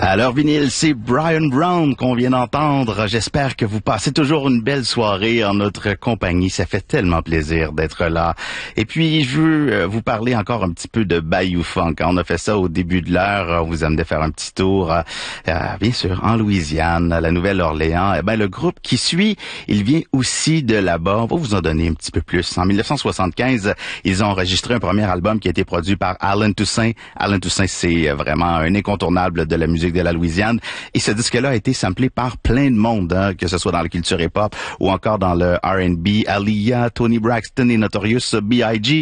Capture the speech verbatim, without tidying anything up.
Alors vinyle, c'est Brian Brown qu'on vient d'entendre. J'espère que vous passez toujours une belle soirée en notre compagnie. Ça fait tellement plaisir d'être là. Et puis, je veux vous parler encore un petit peu de Bayou Funk. On a fait ça au début de l'heure. On vous amenait faire un petit tour, euh, bien sûr, en Louisiane, à la Nouvelle-Orléans. Eh ben, le groupe qui suit, il vient aussi de là-bas. On va vous en donner un petit peu plus. En dix-neuf cent soixante-quinze, ils ont enregistré un premier album qui a été produit par Allen Toussaint. Allen Toussaint, c'est vraiment un incontournable de la musique de la Louisiane. Et ce disque-là a été samplé par plein de monde, hein, que ce soit dans la culture hip-hop ou encore dans le R and B. Aaliyah, Tony Braxton et Notorious B I G